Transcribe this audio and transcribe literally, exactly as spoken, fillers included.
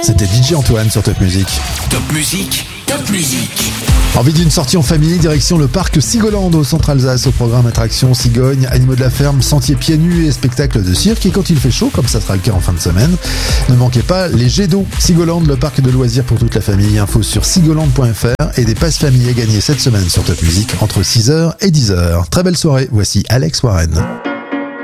C'était D J Antoine sur Top Music. Top Music, Top Music. Envie d'une sortie en famille, direction le parc Sigoland au centre Alsace, au programme attractions, cigognes, animaux de la ferme, sentiers pieds nus et spectacles de cirque. Et quand il fait chaud, comme ça sera le cas en fin de semaine, ne manquez pas les jets d'eau. Sigoland, le parc de loisirs pour toute la famille. Info sur sigoland point f r et des passes famille à gagner cette semaine sur Top Music entre six heures et dix heures. Très belle soirée, voici Alex Warren.